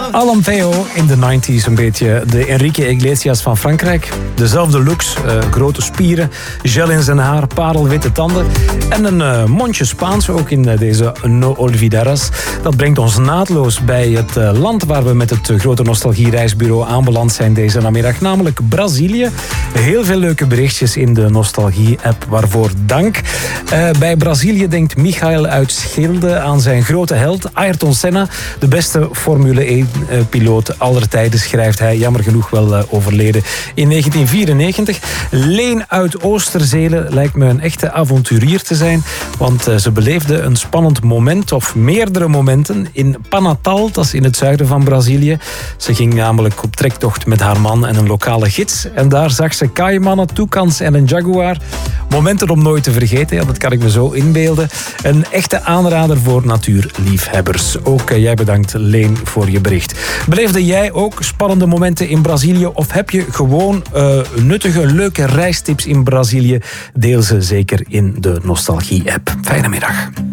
Alamteo in de 90s, een beetje de Enrique Iglesias van Frankrijk. Dezelfde looks, grote spieren, gel in zijn haar, parelwitte tanden en een mondje Spaans, ook in deze No Olvidaras. Dat brengt ons naadloos bij het land waar we met het grote nostalgie-reisbureau aanbeland zijn deze namiddag, namelijk Brazilië. Heel veel leuke berichtjes in de Nostalgie-app, waarvoor dank. Bij Brazilië denkt Michael uit Schilde aan zijn grote held, Ayrton Senna, de beste Formule 1-piloot aller tijden, schrijft hij, jammer genoeg wel overleden in 1994. Leen uit Oosterzele lijkt me een echte avonturier te zijn, want ze beleefde een spannend moment, of meerdere momenten, in Panatal, dat is in het zuiden van Brazilië. Ze ging namelijk op trektocht met haar man en een lokale gids en daar zag ze kaimannen, toekans en een jaguar. Momenten om nooit te vergeten, ja, dat kan ik me zo inbeelden. Een echte aanrader voor natuurliefhebbers. Ook jij bedankt, Leen, voor je bericht. Beleefde jij ook spannende momenten in Brazilië of heb je gewoon nuttige, leuke reistips in Brazilië? Deel ze zeker in de Nostalgie-app. Fijne middag.